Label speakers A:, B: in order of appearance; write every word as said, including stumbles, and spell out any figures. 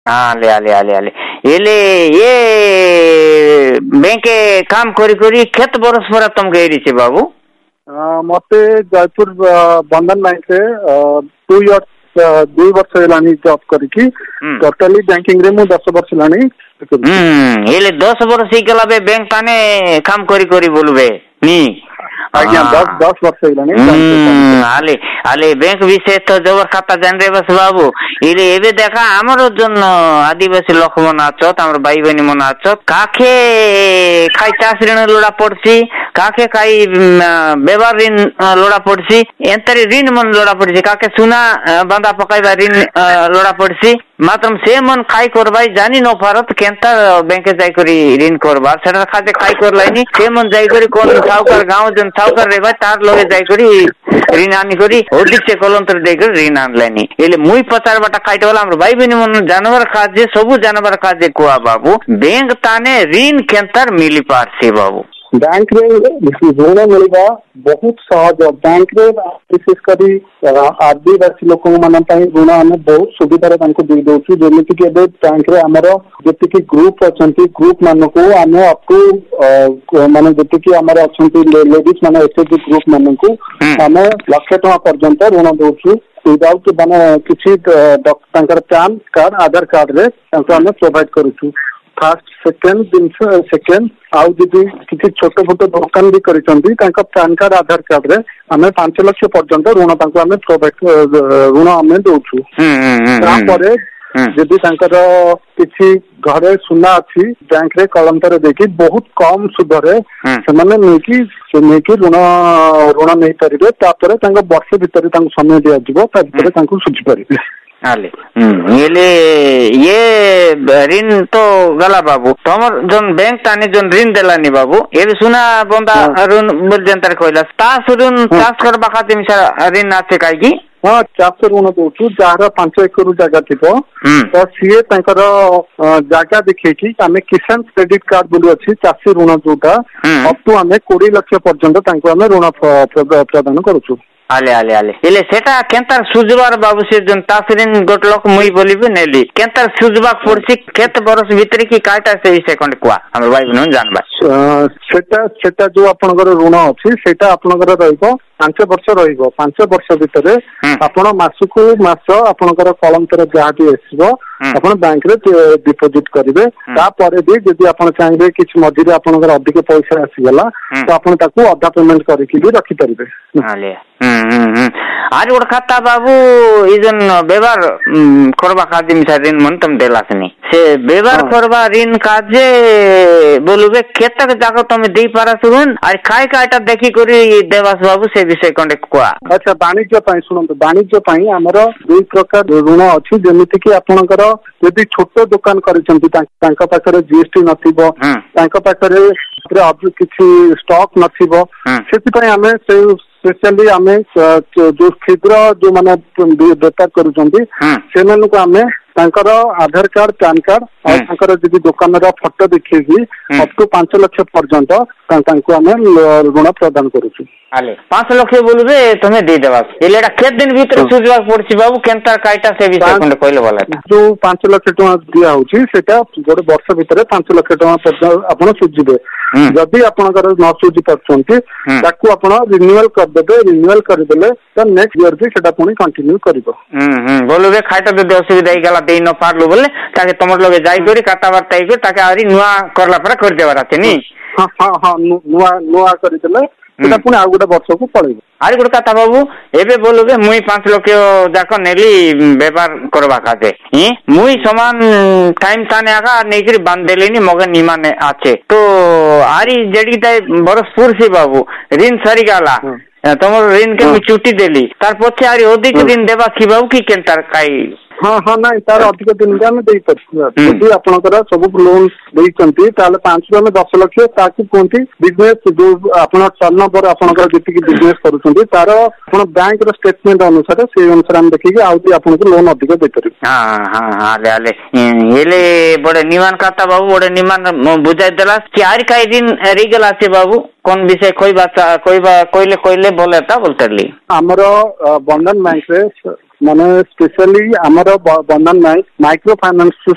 A: आले आले आले आले एले ये बैंक काम करी करी खेत बरस पर तुम गई छे बाबू
B: मते जयपुर बंधन बैंक से टू इयर्स दुई वर्ष हेलानी जॉब करी टोटली बैंकिंग रे मु दस वर्ष हेलानी
A: हम्म एले दस वर्ष ही गला बे बैंक ताने काम करी करी बोलबे नी
B: आज्ञा दस दस वर्ष हेलानी
A: आले आले बैंक विषय तो जबर खाता जान रे बस बाबू इले एबे देखा हमरो जन आदिवासी लोक मन आछत हमर भाई बहनी मन आछत काखे खाई चाष ऋण लोड़ा पड़सी काखे खाई व्यवहार ऋण लोड़ा पड़सी एंतरी ऋण मन लोड़ा पड़सी काके सुना बांधा पकाइबा ऋण लोड़ा पड़सी मात्र से मन खाई करबाई जानी न पारत केंता बैंक जाई करी ऋण करबा सेटा खाते खाई कर लाइनी से मन जाई करी कोन सावकार गांव जन सावकार रे भाई तार लगे जाई करी ऋण आनी करी ओदिक से कलंतर दे करी ऋण आन लाइनी एले मुई पचार बाटा खाइट वाला हमर भाई बहनी मन जानवर खाजे सबु जानवर खाजे कोआ बाबू बैंक ताने ऋण केंतर मिली पारसी बाबू
B: बैंक रे ऋण मिलवा बहुत सहज बैंक रे विशेष करी आदिवासी लोक मान ऋण आम बहुत सुविधार दे दौचु जमीती कि बैंक रे आमर जी ग्रुप अच्छा ग्रुप मान को आम अपू मान जी आम अच्छा लेडीज मान एसएचजी ग्रुप मान को आम लक्ष टका पर्यंत ऋण दौचु विदाउट माने किसी पैन कार्ड आधार कार्ड रे आम प्रोवाइड करूँ फास्ट सेकेंड जिनस सेकेंड आउ जी किसी छोट छोट दुकान भी करिसंती पैन कार्ड आधार कार्ड रे आम पांच लक्ष पर्यंत ऋण आम प्रोवाइड ऋण आम दौचु तापरे जदि किसी घरे सुना अच्छी बैंक रे कलंतर देखी बहुत कम सुधरे से नहीं ऋण ऋण नहीं पारे तापर वर्ष भितर समय दिया सुझी पारे
A: आले ये ये ऋण तो गला बाबू तमर जन बैंक ताने जन ऋण देलानी बाबू ये भी सुना बंदा ऋण बोल जनतर कहला तास ऋण चाष करबा खातिर मिसा ऋण आछे काई की
B: हाँ चाष ऋण दौचु जार पांच एकर जगह थी तो सी जगह देखी आम किसान क्रेडिट कार्ड बोली अच्छी चाषी ऋण जोटा अप टू आम कोड़ी लक्ष पर्यंत आम ऋण प्रदान करूँ
A: आले आले आले इले सेटा केंतार सुजबार बाबू से जन तासरिन गोटलक मुई बोलिबे नेली केंतार सुजबाक पड़सी खेत बरस भीतर की काटा से सेकंड कुआ हमर भाई बहन जानबा
B: सेटा सेटा जो आपनकर ऋण अछि सेटा आपनकर रहइबो पांच वर्ष रहिबो पांच वर्ष भीतर आपण मासको मास आपनकर कलंतर जहाटी आसीबो आपण बैंक रे डिपॉजिट करिवे ता परे भी यदि आपण चाहिबे किछ मझिरे आपनकर अधिक पैसा आसी गला तो आपण ताकू आधा पेमेंट करिकि भी रखि परिबे
A: आले आज गोटे खाता बाबू इजन व्यवहार करवा काजे मिसा ऋण मन तुम देलासनी से व्यवहार करवा ऋण काजे बोलुबे खेतक जाको तुम दे पारा सुन और खाय काटा देखि करी देवास बाबू से विषय कंडे कुआ
B: अच्छा वाणिज्य पई सुनंत वाणिज्य पई हमरो दुई प्रकार ऋण अछि जेमिति कि आपनकर यदि छोट दुकान करिसंती तांका पाखरे जीएसटी नथिबो तांका पाखरे किछि स्टॉक नथिबो सेति पई हमें से स्पेशली आम जो क्षुद्र जो माने बेपार करुचंती से मानक आम आधार कार्ड पैन कार्ड और जी दुकान फोटो देखिए अप टू पांच लक्ष पर्यंत आम ऋण प्रदान करुचु
A: पांच लक्ष बोलबे तुम्हें दे देबा एलेडा केत दिन भीतर सुझवा पड़छि बाबू केंता काइटा से विषय कोन कहले वाला
B: जो पांच लक्ष टका दिया होछि सेटा गोटे वर्ष भीतर पांच लक्ष टका आपण सुझिबे जदि आपनकर न सुझि परछंती ताकू आपण रिन्यूअल कर देबे रिन्यूअल कर देले त नेक्स्ट ईयर भी सेटा पुनी कंटिन्यू करबो
A: हम हम बोलबे खाइटा दे असुविधा ही गला दे न पारलो बोले ताके तमर लगे जाई करी काटा बार्ता ही ताके आरी नुआ करला पर कर देबा राते नी
B: हां हां हां नुआ नुआ करि देले सेटा पुनी आ गोटे वर्ष को पळेबो
A: आरी गोटे कथा बाबू एबे बोलबे मुई पांच लक्ष जाको नेली व्यापार करबा खाते ही मुई समान टाइम ताने आगा नेकरी बांध देलेनी मगे निमाने आछे तो आरी जेडी ताई बरसपुर से बाबू ऋण सरी गाला तमर ऋण के चुटी देली तार पछे आरी अधिक ऋण देबा की बाबू की केंतार काई
B: हाँ हाँ ना तार अधिक दिन आम दे यदि आपनकर सब लोन देइचंती ताले पांच रु दस लक्ष ताकि कहती बिजनेस जो आपन टर्नओवर आपनकर जति की बिजनेस करूचंती तार आपन बैंक रो स्टेटमेंट अनुसार से अनुसार हम देखि आउती आपनको लोन अधिक दे परिबे
A: हां हां आले आले एले बड़े निमान खाता बाबू बड़े निमान बुझाई देला चार काई दिन रिगल आछे बाबू कौन विषय कोई बात कोई कोइले कोइले बोलेता बोलतली हमरो
B: बंधन बैंक रे माने स्पेशली आमर बंधन बैंक माइक्रो फाइनेंस